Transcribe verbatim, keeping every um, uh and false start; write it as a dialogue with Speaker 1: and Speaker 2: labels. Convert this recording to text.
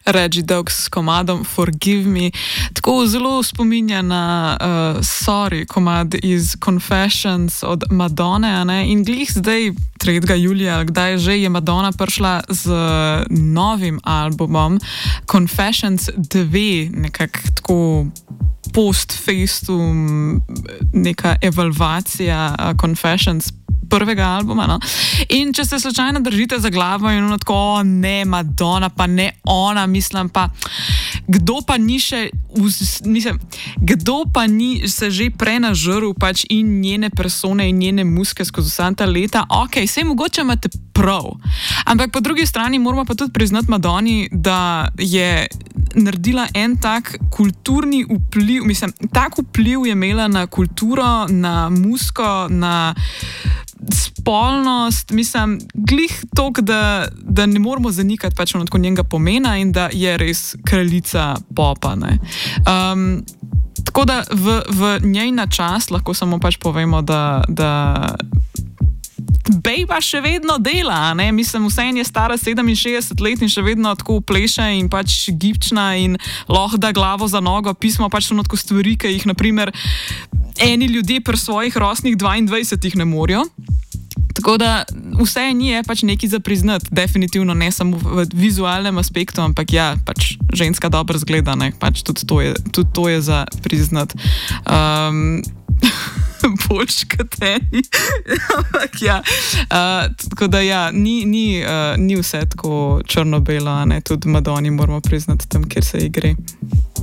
Speaker 1: Reggie Dogs s komadom Forgive Me. Tako zelo spominja na uh, Sorry komad iz Confessions od Madone, a ne? In glih zdaj, tretjega julija, kdaj že je Madonna prišla z novim albumom Confessions dva, nekako tako post-festum, neka evalvacija uh, Confessions prvega albuma, no. In če se slučajno držite za glavo in ono tako, o, ne, Madonna, pa ne ona, mislim pa, kdo pa ni še, mislim, kdo pa ni se že prenažrl pač in njene persone in njene muske skozi vsa ta leta, ok, sej mogoče imate prav, ampak po drugi strani moramo pa tudi priznati Madonni, da je naredila en tak kulturni vpliv, mislim, tak vpliv je imela na kulturo, na musko, na spolnost, mislim, glih toliko, da, da ne moramo zanikati pač ono tako njenega pomena in da je res kraljica popa, ne. Um, tako da v, v njej na čast lahko samo pač povemo, da, da bejba še vedno dela, ne, mislim, vseeno je stara sedeminšestdeset let in še vedno tako pleše in pač gibčna in lahko da glavo za nogo, pismo pač so tako stvari, ki jih, naprimer, eni ljudje pri svojih rosnih dvaindvajsetih ne morejo. Tako da vse ni je pač nekaj za priznati, definitivno ne samo v vizualnem aspektu, ampak ja, pač ženska dobro zgleda, ne, pač tudi to je, tudi to je za priznati. Um, boljš kot eni. Ampak ja, uh, tako da ja, ni, ni, uh, ni vse tako črno-belo, ne, tudi Madonni moramo priznati tam, kjer se ji gre.